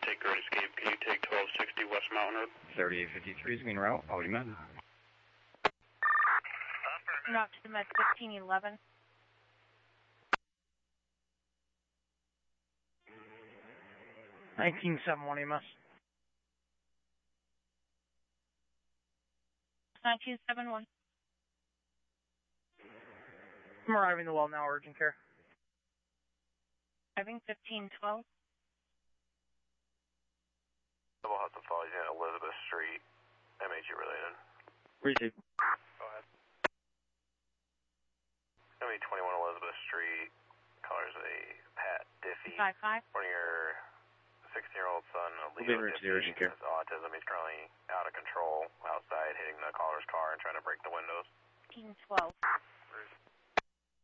take Great Escape. Can you take 1260 West Mountain Road? 3853 is being route. All you meant. Route to the Med 1511. 1971 EMS. 9271. I'm arriving the well now, urgent care. Driving 1512. Double Hudson Falls Unit, Elizabeth Street, MHU related. Receive. Go ahead. ME21 Elizabeth Street, colors a Pat Diffie. 55. One of your 16-year-old son, We'll be Leo in Diffie, urgent care. has autism. He's currently out of control outside, hitting the caller's car and trying to break the windows. 1512.